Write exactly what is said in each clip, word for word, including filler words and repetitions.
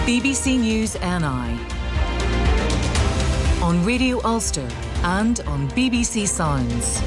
B B C News N I on Radio Ulster and on B B C Sounds.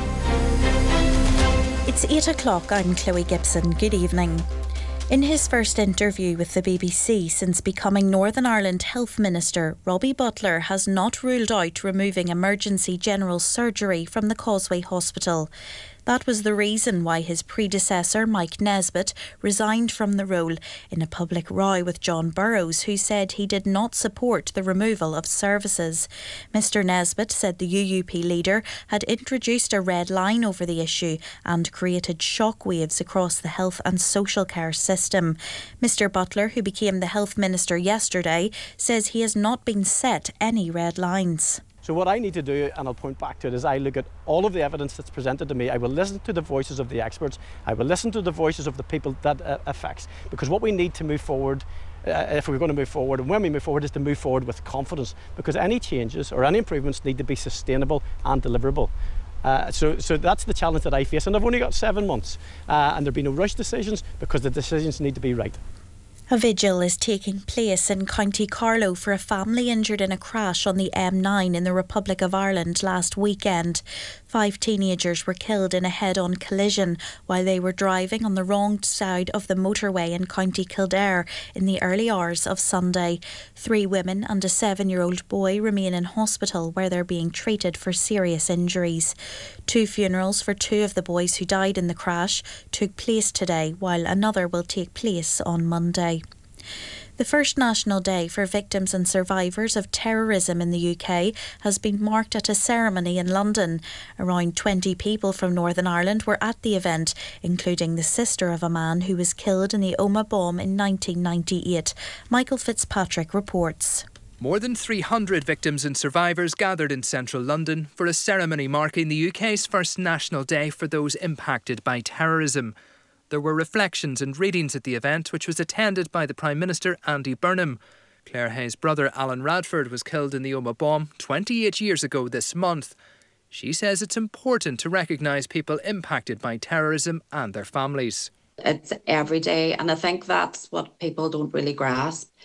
It's eight o'clock. I'm Chloe Gibson. Good evening. In his first interview with the B B C since becoming Northern Ireland Health Minister, Robbie Butler has not ruled out removing emergency general surgery from the Causeway Hospital. That was the reason why his predecessor, Mike Nesbitt, resigned from the role in a public row with John Burrows, who said he did not support the removal of services. Mr Nesbitt said the U U P leader had introduced a red line over the issue and created shockwaves across the health and social care system. Mr Butler, who became the Health Minister yesterday, says he has not been set any red lines. So what I need to do, and I'll point back to it, is I look at all of the evidence that's presented to me. I will listen to the voices of the experts. I will listen to the voices of the people that uh, affects. Because what we need to move forward, uh, if we're going to move forward, and when we move forward, is to move forward with confidence. Because any changes or any improvements need to be sustainable and deliverable. Uh, so, so that's the challenge that I face. And I've only got seven months. Uh, and there'll be no rush decisions because the decisions need to be right. A vigil is taking place in County Carlow for a family injured in a crash on the M nine in the Republic of Ireland last weekend. Five teenagers were killed in a head-on collision while they were driving on the wrong side of the motorway in County Kildare in the early hours of Sunday. Three women and a seven-year-old boy remain in hospital where they're being treated for serious injuries. Two funerals for two of the boys who died in the crash took place today, while another will take place on Monday. The first National Day for Victims and Survivors of Terrorism in the U K has been marked at a ceremony in London. Around twenty people from Northern Ireland were at the event, including the sister of a man who was killed in the Omagh bomb in nineteen ninety-eight. Michael Fitzpatrick reports. More than three hundred victims and survivors gathered in central London for a ceremony marking the U K's first National Day for those impacted by terrorism. There were reflections and readings at the event, which was attended by the Prime Minister Andy Burnham. Claire Hayes' brother Alan Radford was killed in the Omagh bomb twenty-eight years ago this month. She says it's important to recognise people impacted by terrorism and their families. It's every day, and I think that's what people don't really grasp.